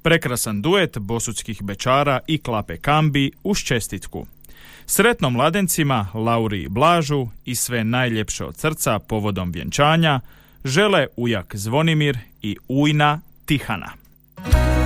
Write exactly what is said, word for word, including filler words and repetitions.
Prekrasan duet Bosutskih Bečara i Klape Kambi uz čestitku. Sretno mladencima, Lauri i Blažu i sve najljepše od srca povodom vjenčanja žele ujak Zvonimir i ujna Tihana.